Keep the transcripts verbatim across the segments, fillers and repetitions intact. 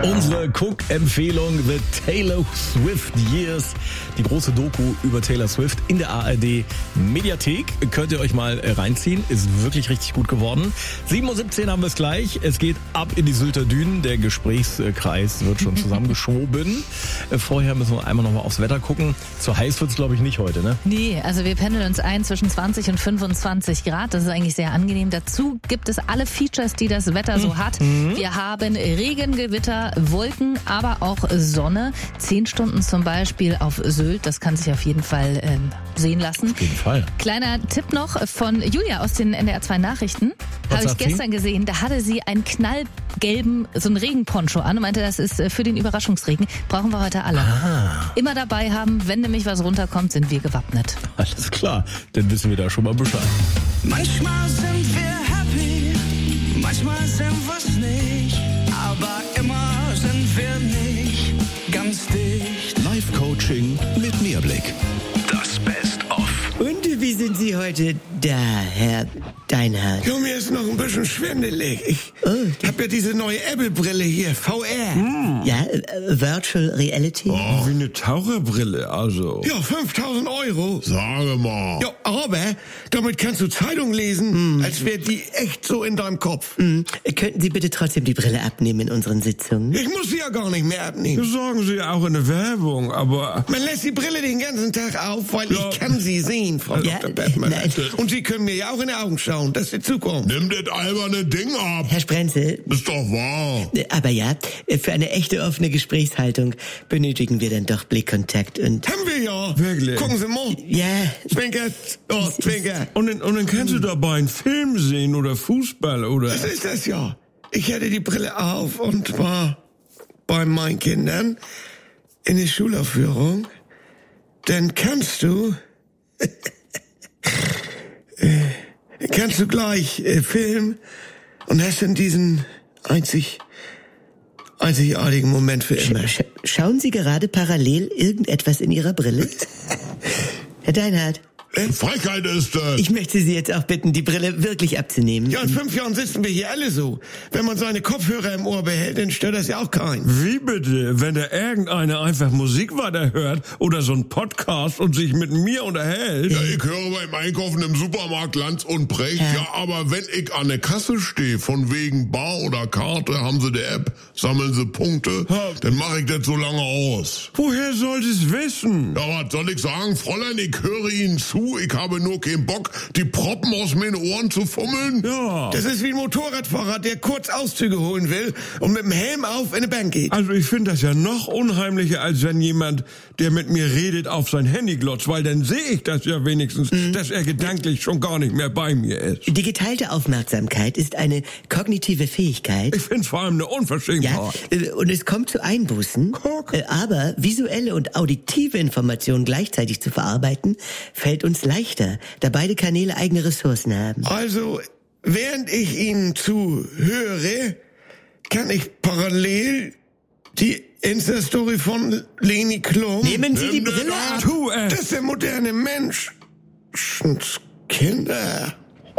Unsere Guck-Empfehlung The Taylor Swift Years. Die große Doku über Taylor Swift in der A R D Mediathek. Könnt ihr euch mal reinziehen. Ist wirklich richtig gut geworden. sieben Uhr siebzehn haben wir es gleich. Es geht ab in die Sylter Dünen. Der Gesprächskreis wird schon zusammengeschoben. Vorher müssen wir einmal noch mal aufs Wetter gucken. Zu heiß wird es, glaube ich, nicht heute, ne? Nee, also wir pendeln uns ein zwischen zwanzig und fünfundzwanzig Grad. Das ist eigentlich sehr angenehm. Dazu gibt es alle Features, die das Wetter so hat. Mhm. Wir haben Regen, Gewitter, Wolken, aber auch Sonne. Zehn Stunden zum Beispiel auf Sylt. Das kann sich auf jeden Fall ähm, sehen lassen. Auf jeden Fall. Kleiner Tipp noch von Julia aus den N D R zwei Nachrichten. Habe ich gestern sie? gesehen. Da hatte sie einen knallgelben, so einen Regenponcho an und meinte, das ist für den Überraschungsregen. Brauchen wir heute alle. Ah. Immer dabei haben, wenn nämlich was runterkommt, sind wir gewappnet. Alles klar, dann wissen wir da schon mal Bescheid. Manchmal sind wir happy, manchmal sind wir's nicht, aber immer sind wir nicht ganz dicht. Live-Coaching mit Mehrblick. Das Best-of. Und wie sind Sie heute da, Herr Deinhardt? Jo, mir ist noch ein bisschen schwindelig. Ich Oh, hab ja diese neue Apple-Brille hier, V R. Ja, äh, Virtual Reality? Oh, wie eine Taucherbrille, also. Ja, fünftausend Euro. Sage mal. Ja, aber damit kannst du Zeitung lesen, als wäre die echt so in deinem Kopf. Hm, könnten Sie bitte trotzdem die Brille abnehmen in unseren Sitzungen? Ich muss sie ja gar nicht mehr Das abnehmen. sagen sie auch in der Werbung, aber... Man lässt die Brille den ganzen Tag auf, weil Ja. ich kann sie sehen, Frau Ja, Doktor Bettmann. nein. Und Sie können mir ja auch in die Augen schauen, das ist die Zukunft. Nimm das alberne Ding ab. Herr Sprenzel, Ist doch wahr. äh, aber ja, äh, für eine echte offene Gesprächshaltung benötigen wir dann doch Blickkontakt und... Haben wir ja. Wirklich? Gucken Sie mal. Ja, Zwinker, oh, Zwinker. Und dann, und dann kannst du dabei einen Film sehen oder Fußball oder... Das ist das ja. Ich hatte die Brille auf und war bei meinen Kindern in der Schulaufführung. Dann kannst du... äh, kannst du gleich äh, filmen und hast dann diesen einzig... einzigartigen Moment für immer. sch schauen Sie gerade parallel irgendetwas in Ihrer Brille? Herr Deinhardt, Frechheit ist das. ich möchte Sie jetzt auch bitten, die Brille wirklich abzunehmen. Ja, in fünf Jahren sitzen wir hier alle so. Wenn man seine Kopfhörer im Ohr behält, dann stört das ja auch keinen. Wie bitte? Wenn da irgendeiner einfach Musik weiterhört oder so ein Podcast und sich mit mir unterhält? Ja, ich höre beim Einkaufen im Supermarkt Lanz und Brecht. Ja. Ja, aber wenn ich an der Kasse stehe, von wegen Bar oder Karte, haben sie die App, sammeln sie Punkte, Ja. dann mache ich das so lange aus. Woher soll es wissen? Ja, was soll ich sagen, Fräulein, ich höre Ihnen zu, ich habe nur keinen Bock, die Proppen aus meinen Ohren zu fummeln. Ja. Das ist wie ein Motorradfahrer, der kurz Auszüge holen will und mit dem Helm auf in eine Bank geht. Also ich finde das ja noch unheimlicher, als wenn jemand, der mit mir redet, auf sein Handy glotzt, weil dann sehe ich das ja wenigstens, dass er gedanklich schon gar nicht mehr bei mir ist. Die geteilte Aufmerksamkeit ist eine kognitive Fähigkeit. Ich finde es vor allem eine Unverschämtheit. Ja, äh, und es kommt zu Einbußen. Guck. Äh, Aber visuelle und auditive Informationen gleichzeitig zu verarbeiten, fällt uns leichter, da beide Kanäle eigene Ressourcen haben. Also, während ich Ihnen zuhöre, kann ich parallel die Insta-Story von Leni Klum... Nehmen Sie die Nimm Brille das ab. Tu es. Das ist der moderne Mensch. Kinder.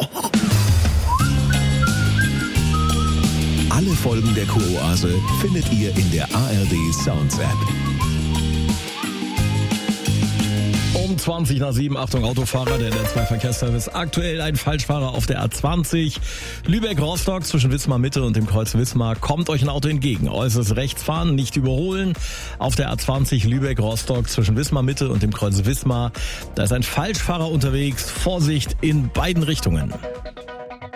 Alle Folgen der Kuroase findet ihr in der A R D Sounds App. Um zwanzig nach sieben, Achtung Autofahrer, der N D R zwei Verkehrsservice. Aktuell ein Falschfahrer auf der A zwanzig. Lübeck-Rostock zwischen Wismar Mitte und dem Kreuz Wismar. Kommt euch ein Auto entgegen. Äußerst rechts fahren, nicht überholen. Auf der A zwanzig Lübeck-Rostock zwischen Wismar Mitte und dem Kreuz Wismar. Da ist ein Falschfahrer unterwegs. Vorsicht in beiden Richtungen.